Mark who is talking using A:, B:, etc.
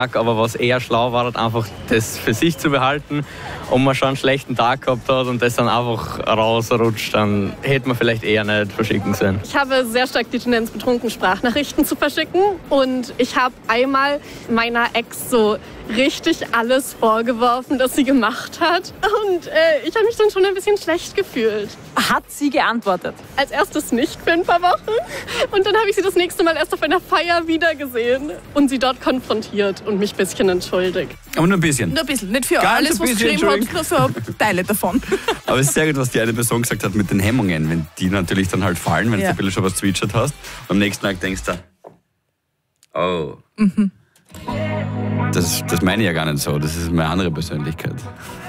A: Aber was eher schlau war, einfach das für sich zu behalten. Und man schon einen schlechten Tag gehabt hat und das dann einfach rausrutscht, dann hätte man vielleicht eher nicht verschicken sollen.
B: Ich habe sehr stark die Tendenz, betrunken Sprachnachrichten zu verschicken. Und ich habe einmal meiner Ex so richtig alles vorgeworfen, das sie gemacht hat. Und ich habe mich dann schon ein bisschen schlecht gefühlt.
C: Hat sie geantwortet?
B: Als erstes nicht für ein paar Wochen. Und dann habe ich sie das nächste Mal erst auf einer Feier wiedergesehen und sie dort konfrontiert und mich ein bisschen entschuldigt.
D: Aber nur ein bisschen.
C: Nur ein bisschen, nicht für
D: Ganz
C: alles,
D: ein
C: was
D: bisschen,
C: geschrieben hat, nur so Teile davon.
D: Aber es ist sehr gut, was die eine Person gesagt hat mit den Hemmungen, wenn die natürlich dann halt fallen, wenn du ein bisschen schon was zwitschert hast. Am nächsten Tag denkst du, oh, das meine ich ja gar nicht so, das ist meine andere Persönlichkeit.